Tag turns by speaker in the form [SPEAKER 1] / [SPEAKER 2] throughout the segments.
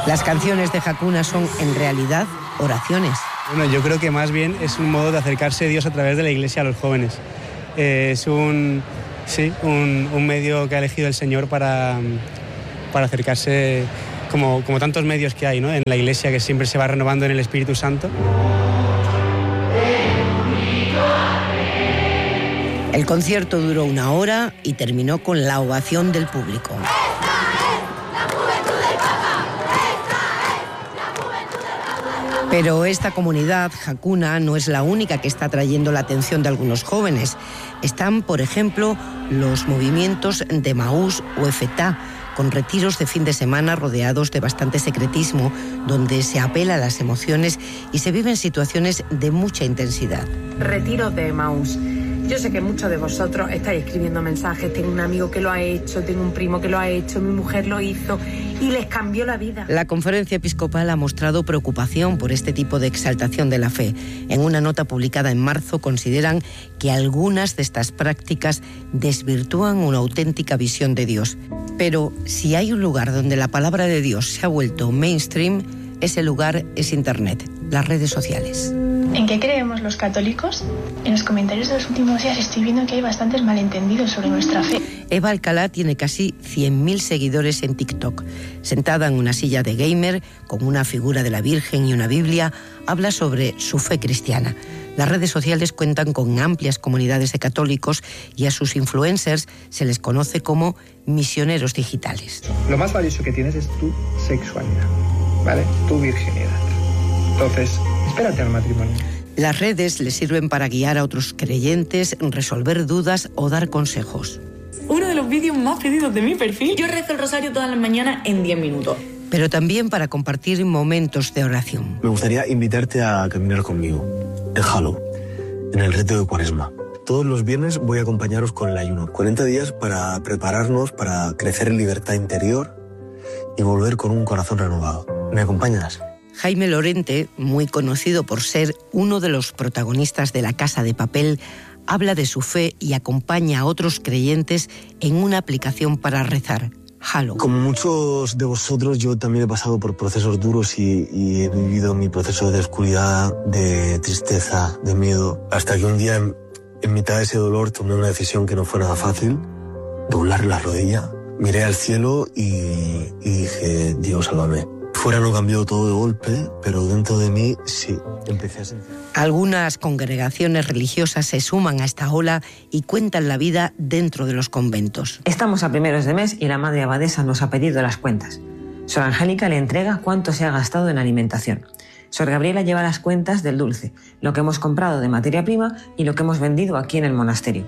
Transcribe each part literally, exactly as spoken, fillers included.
[SPEAKER 1] Las canciones de Hakuna son, en realidad, oraciones.
[SPEAKER 2] Bueno, yo creo que más bien es un modo de acercarse a Dios a través de la Iglesia a los jóvenes. Eh, es un, sí, un, un medio que ha elegido el Señor para, para acercarse, como, como tantos medios que hay, ¿no?, en la Iglesia, que siempre se va renovando en el Espíritu Santo.
[SPEAKER 1] El concierto duró una hora y terminó con la ovación del público. Pero esta comunidad, Hakuna, no es la única que está atrayendo la atención de algunos jóvenes. Están, por ejemplo, los movimientos de Emaús o Efetá, con retiros de fin de semana rodeados de bastante secretismo, donde se apela a las emociones y se viven situaciones de mucha intensidad.
[SPEAKER 3] Retiros de Emaús. Yo sé que muchos de vosotros estáis escribiendo mensajes, tengo un amigo que lo ha hecho, tengo un primo que lo ha hecho, mi mujer lo hizo y les cambió la vida.
[SPEAKER 1] La Conferencia Episcopal ha mostrado preocupación por este tipo de exaltación de la fe. En una nota publicada en marzo consideran que algunas de estas prácticas desvirtúan una auténtica visión de Dios. Pero si hay un lugar donde la palabra de Dios se ha vuelto mainstream, ese lugar es Internet, las redes sociales.
[SPEAKER 4] ¿En qué creemos los católicos? En los comentarios de los últimos días estoy viendo que hay bastantes malentendidos sobre nuestra fe.
[SPEAKER 1] Eva Alcalá tiene casi cien mil seguidores en TikTok. Sentada en una silla de gamer, con una figura de la Virgen y una Biblia, habla sobre su fe cristiana. Las redes sociales cuentan con amplias comunidades de católicos y a sus influencers se les conoce como misioneros digitales.
[SPEAKER 5] Lo más valioso que tienes es tu sexualidad, ¿vale? Tu virginidad. Entonces, espérate al matrimonio.
[SPEAKER 1] Las redes les sirven para guiar a otros creyentes, resolver dudas o dar consejos.
[SPEAKER 6] Uno de los vídeos más pedidos de mi perfil. Yo rezo el rosario todas las mañanas en diez minutos.
[SPEAKER 1] Pero también para compartir momentos de oración.
[SPEAKER 7] Me gustaría invitarte a caminar conmigo, en Halo, en el reto de Cuaresma. Todos los viernes voy a acompañaros con el ayuno. cuarenta días para prepararnos, para crecer en libertad interior y volver con un corazón renovado. ¿Me acompañas?
[SPEAKER 1] Jaime Lorente, muy conocido por ser uno de los protagonistas de La Casa de Papel, habla de su fe y acompaña a otros creyentes en una aplicación para rezar, Halo.
[SPEAKER 7] Como muchos de vosotros, yo también he pasado por procesos duros y, y he vivido mi proceso de oscuridad, de tristeza, de miedo, hasta que un día, en, en mitad de ese dolor, tomé una decisión que no fue nada fácil, doblar la rodilla, miré al cielo y, y dije, Dios, sálvame. Fuera no cambió todo de golpe, pero dentro de mí sí, empecé a sentir.
[SPEAKER 1] Algunas congregaciones religiosas se suman a esta ola y cuentan la vida dentro de los conventos.
[SPEAKER 8] Estamos a primeros de mes y la madre abadesa nos ha pedido las cuentas. Sor Angélica le entrega cuánto se ha gastado en alimentación. Sor Gabriela lleva las cuentas del dulce, lo que hemos comprado de materia prima y lo que hemos vendido aquí en el monasterio.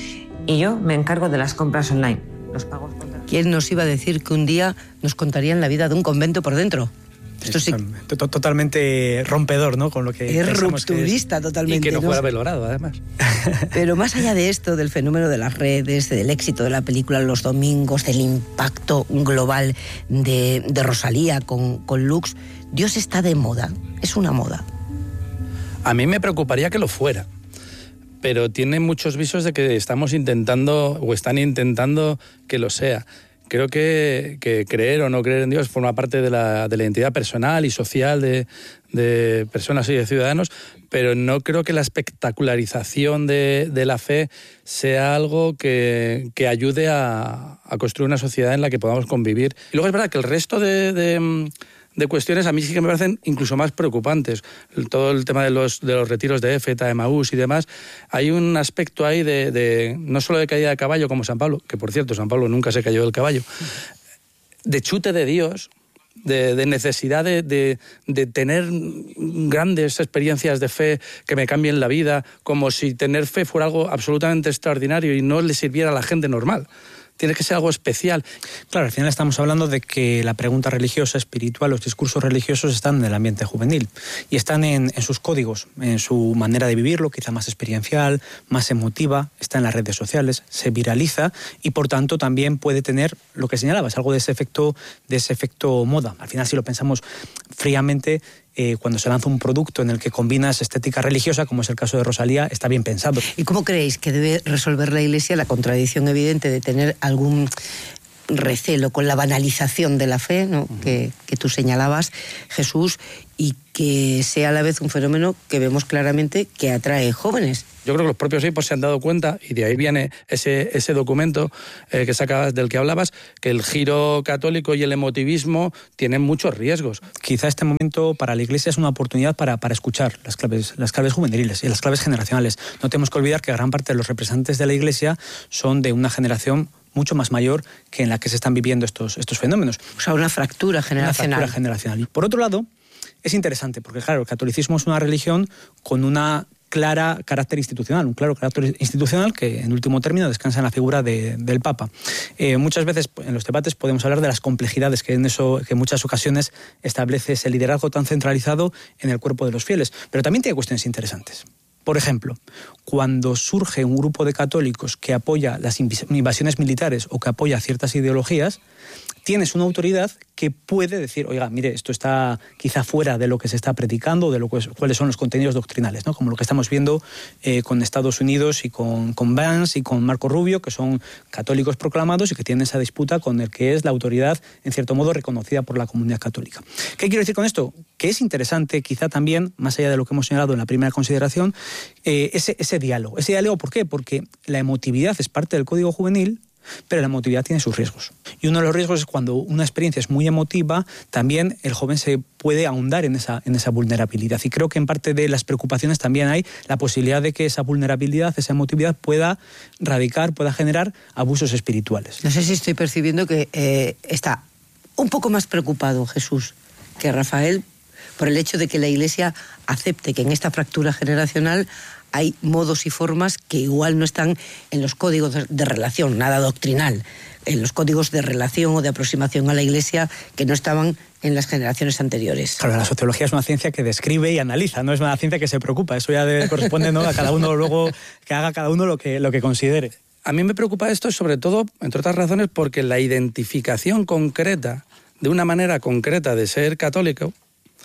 [SPEAKER 8] Y yo me encargo de las compras online, los pagos contra...
[SPEAKER 1] ¿Quién nos iba a decir que un día nos contarían la vida de un convento por dentro? Esto sí.
[SPEAKER 9] Totalmente rompedor, ¿no? Con lo que
[SPEAKER 1] es rupturista,
[SPEAKER 9] que es,
[SPEAKER 1] totalmente.
[SPEAKER 9] Y que no,
[SPEAKER 1] ¿no?
[SPEAKER 9] fuera valorado, además.
[SPEAKER 1] Pero más allá de esto, del fenómeno de las redes, del éxito de la película Los Domingos, del impacto global de, de Rosalía con, con Lux, Dios está de moda. Es una moda.
[SPEAKER 9] A mí me preocuparía que lo fuera. Pero tiene muchos visos de que estamos intentando, o están intentando que lo sea. Creo que, que creer o no creer en Dios forma parte de la, de la identidad personal y social de, de personas y de ciudadanos, pero no creo que la espectacularización de, de la fe sea algo que, que ayude a, a construir una sociedad en la que podamos convivir. Y luego es verdad que el resto de... de de cuestiones a mí sí que me parecen incluso más preocupantes. Todo el tema de los, de los retiros de Éfeta, Emaús y demás, hay un aspecto ahí de, de no solo de caída de caballo como San Pablo, que por cierto San Pablo nunca se cayó del caballo, de chute de Dios, de, de necesidad de, de, de tener grandes experiencias de fe que me cambien la vida, como si tener fe fuera algo absolutamente extraordinario y no le sirviera a la gente normal. Tiene que ser algo especial.
[SPEAKER 10] Claro, al final estamos hablando de que la pregunta religiosa, espiritual, los discursos religiosos están en el ambiente juvenil y están en, en sus códigos, en su manera de vivirlo, quizá más experiencial, más emotiva, está en las redes sociales, se viraliza y por tanto también puede tener lo que señalabas, algo de ese efecto, de ese efecto moda. Al final, si lo pensamos fríamente, Eh, cuando se lanza un producto en el que combinas estética religiosa, como es el caso de Rosalía, está bien pensado.
[SPEAKER 1] ¿Y cómo creéis que debe resolver la Iglesia la contradicción evidente de tener algún recelo con la banalización de la fe, ¿no? uh-huh. que, que tú señalabas, Jesús, y que sea a la vez un fenómeno que vemos claramente que atrae jóvenes.
[SPEAKER 9] Yo creo que los propios obispos se han dado cuenta, y de ahí viene ese, ese documento eh, que sacabas, del que hablabas, que el giro católico y el emotivismo tienen muchos riesgos.
[SPEAKER 10] Quizá este momento para la Iglesia es una oportunidad para, para escuchar las claves, las claves juveniles y las claves generacionales. No tenemos que olvidar que gran parte de los representantes de la Iglesia son de una generación mucho más mayor que en la que se están viviendo estos, estos fenómenos.
[SPEAKER 1] O sea, una fractura generacional.
[SPEAKER 10] Una fractura generacional. Y por otro lado, es interesante, porque claro, el catolicismo es una religión con una clara carácter institucional, un claro carácter institucional que en último término descansa en la figura de, del Papa. Eh, muchas veces en los debates podemos hablar de las complejidades que en eso, que en muchas ocasiones establece ese liderazgo tan centralizado en el cuerpo de los fieles, pero también tiene cuestiones interesantes. Por ejemplo, cuando surge un grupo de católicos que apoya las invasiones militares o que apoya ciertas ideologías, tienes una autoridad que puede decir, oiga, mire, esto está quizá fuera de lo que se está predicando, de lo que, cuáles son los contenidos doctrinales, ¿no? Como lo que estamos viendo eh, con Estados Unidos y con, con Vance y con Marco Rubio, que son católicos proclamados y que tienen esa disputa con el que es la autoridad, en cierto modo, reconocida por la comunidad católica. ¿Qué quiero decir con esto? Que es interesante, quizá también, más allá de lo que hemos señalado en la primera consideración, eh, ese, ese diálogo. Ese diálogo, ¿por qué? Porque la emotividad es parte del código juvenil, pero la emotividad tiene sus riesgos. Y uno de los riesgos es cuando una experiencia es muy emotiva, también el joven se puede ahondar en esa, en esa vulnerabilidad. Y creo que en parte de las preocupaciones también hay la posibilidad de que esa vulnerabilidad, esa emotividad pueda radicar, pueda generar abusos espirituales.
[SPEAKER 1] No sé si estoy percibiendo que eh, está un poco más preocupado Jesús que Rafael por el hecho de que la Iglesia acepte que en esta fractura generacional hay modos y formas que igual no están en los códigos de relación, nada doctrinal, en los códigos de relación o de aproximación a la Iglesia que no estaban en las generaciones anteriores.
[SPEAKER 10] Claro, la sociología es una ciencia que describe y analiza, no es una ciencia que se preocupa, eso ya debe, corresponde, ¿no?, a cada uno luego que haga cada uno lo que, lo que considere.
[SPEAKER 9] A mí me preocupa esto sobre todo, entre otras razones, porque la identificación concreta, de una manera concreta de ser católico,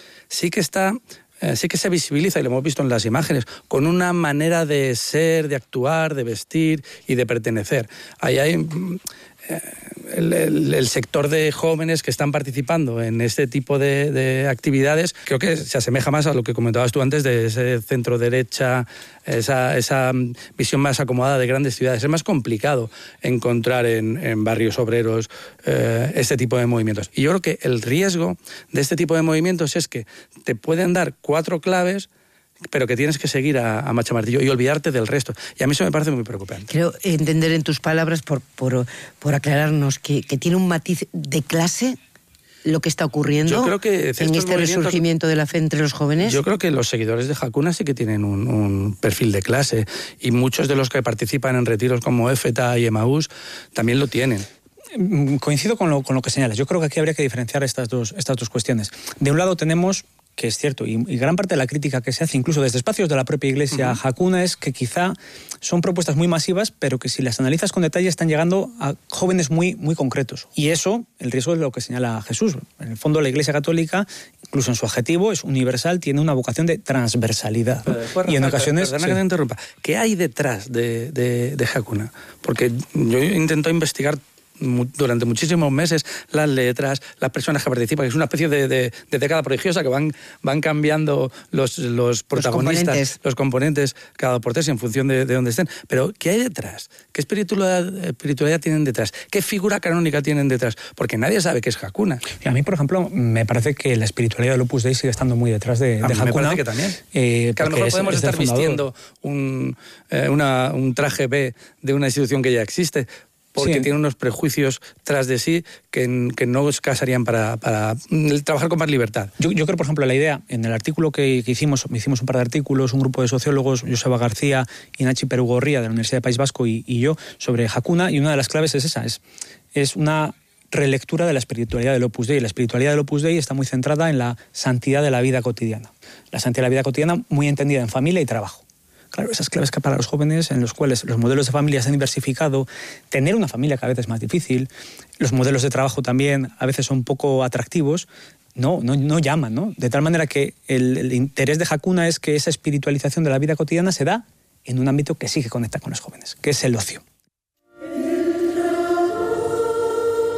[SPEAKER 9] sí que está... Eh, sí que se visibiliza, y lo hemos visto en las imágenes, con una manera de ser, de actuar, de vestir y de pertenecer. Ahí hay eh, el, el, el sector de jóvenes que están participando en este tipo de, de actividades, creo que se asemeja más a lo que comentabas tú antes de ese centro-derecha, esa, esa visión más acomodada de grandes ciudades. Es más complicado encontrar en, en barrios obreros eh, este tipo de movimientos. Y yo creo que el riesgo de este tipo de movimientos es que te pueden dar cuatro claves, pero que tienes que seguir a, a macha martillo y olvidarte del resto. Y a mí eso me parece muy preocupante.
[SPEAKER 1] Quiero entender en tus palabras, por, por, por aclararnos, que, que tiene un matiz de clase lo que está ocurriendo. Yo creo que en este resurgimiento de la fe entre los jóvenes.
[SPEAKER 9] Yo creo que los seguidores de Hakuna sí que tienen un, un perfil de clase, y muchos de los que participan en retiros como Éfeta y Emaús también lo tienen.
[SPEAKER 10] Coincido con lo, con lo que señalas. Yo creo que aquí habría que diferenciar estas dos, estas dos cuestiones. De un lado tenemos, que es cierto, y, y gran parte de la crítica que se hace, incluso desde espacios de la propia Iglesia, uh-huh. Hakuna, es que quizá son propuestas muy masivas, pero que si las analizas con detalle están llegando a jóvenes muy, muy concretos. Y eso, el riesgo es lo que señala Jesús. En el fondo, la Iglesia Católica, incluso en su adjetivo, es universal, tiene una vocación de transversalidad. Pero después, y en Rafael, ocasiones...
[SPEAKER 9] Perdona
[SPEAKER 10] sí.
[SPEAKER 9] que te interrumpa. ¿Qué hay detrás de, de, de Hakuna? Porque yo intento investigar durante muchísimos meses las letras, las personas que participan, que es una especie de, de, de década prodigiosa, que van, van cambiando los, los protagonistas, los componentes. los componentes, cada portés en función de, de dónde estén. Pero ¿qué hay detrás? ¿Qué espiritualidad, espiritualidad tienen detrás? ¿Qué figura canónica tienen detrás? Porque nadie sabe qué es Hakuna.
[SPEAKER 10] A mí, por ejemplo, me parece que la espiritualidad del Opus Dei sigue estando muy detrás de, de Hakuna.
[SPEAKER 9] Me parece que también.
[SPEAKER 10] Eh,
[SPEAKER 9] que a lo mejor
[SPEAKER 10] es,
[SPEAKER 9] podemos
[SPEAKER 10] es
[SPEAKER 9] estar vistiendo un, eh, una, un traje B de una institución que ya existe, porque sí. tiene unos prejuicios tras de sí que, que no os casarían para, para trabajar con más libertad.
[SPEAKER 10] Yo, yo creo, por ejemplo, la idea, en el artículo que, que hicimos, hicimos un par de artículos, un grupo de sociólogos, Joseba García y Nachi Perugorría, de la Universidad del País Vasco, y, y yo, sobre Hakuna, y una de las claves es esa, es, es una relectura de la espiritualidad del Opus Dei. La espiritualidad del Opus Dei está muy centrada en la santidad de la vida cotidiana. La santidad de la vida cotidiana muy entendida en familia y trabajo. Claro, esas claves que para los jóvenes, en los cuales los modelos de familia se han diversificado, tener una familia cada vez es más difícil, los modelos de trabajo también a veces son poco atractivos, no, no, no llaman, ¿no? De tal manera que el, el interés de Hakuna es que esa espiritualización de la vida cotidiana se da en un ámbito que sí que conecta con los jóvenes, que es el ocio.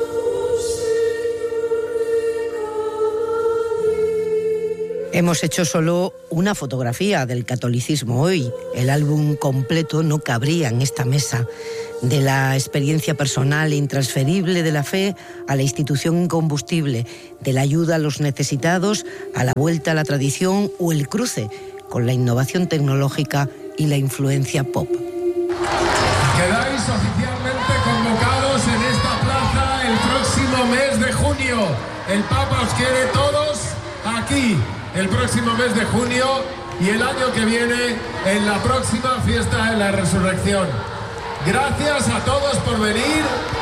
[SPEAKER 1] Hemos hecho solo una fotografía del catolicismo hoy. El álbum completo no cabría en esta mesa. De la experiencia personal e intransferible de la fe a la institución incombustible, de la ayuda a los necesitados a la vuelta a la tradición o el cruce con la innovación tecnológica y la influencia pop.
[SPEAKER 11] Quedáis oficialmente convocados en esta plaza el próximo mes de junio. El Papa os quiere todos aquí el próximo mes de junio y el año que viene en la próxima fiesta de la Resurrección. Gracias a todos por venir.